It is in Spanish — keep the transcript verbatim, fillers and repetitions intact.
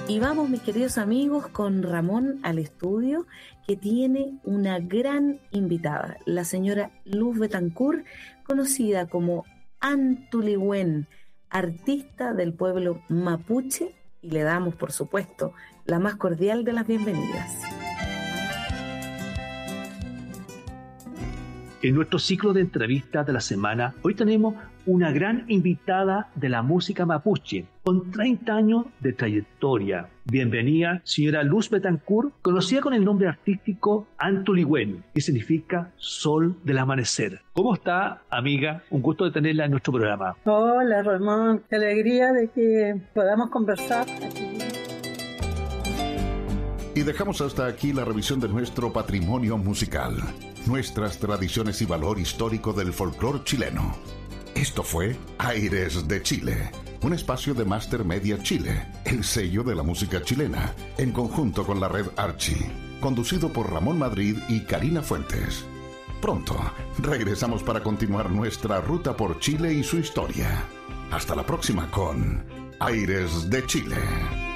Y vamos, mis queridos amigos, con Ramón al estudio, que tiene una gran invitada, la señora Luz Betancur, conocida como Antuliwen, artista del pueblo mapuche, y le damos, por supuesto, la más cordial de las bienvenidas. En nuestro ciclo de entrevistas de la semana, hoy tenemos una gran invitada de la música mapuche, con treinta años de trayectoria. Bienvenida, señora Luz Betancur, conocida con el nombre artístico Antuliwen, que significa Sol del Amanecer. ¿Cómo está, amiga? Un gusto de tenerla en nuestro programa. Hola, Ramón. Qué alegría de que podamos conversar aquí. Y dejamos hasta aquí la revisión de nuestro patrimonio musical, nuestras tradiciones y valor histórico del folclore chileno. Esto fue Aires de Chile, un espacio de Master Media Chile, el sello de la música chilena, en conjunto con la red Archie, conducido por Ramón Madrid y Karina Fuentes. Pronto regresamos para continuar nuestra ruta por Chile y su historia. Hasta la próxima con Aires de Chile.